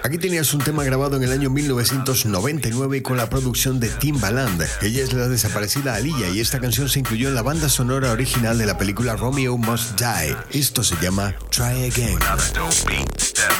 Aquí tenías un tema grabado en el año 1999 con la producción de Timbaland. Ella es la desaparecida Aaliyah y esta canción se incluyó en la banda sonora original de la película Romeo Must Die. Esto se llama Try Again.